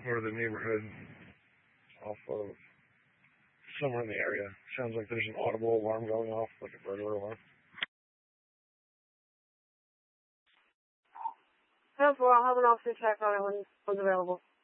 or the neighborhood off of somewhere in the area. Sounds like there's an audible alarm going off, like a burglar alarm. 10-4, I'll have an officer check on it when it's available.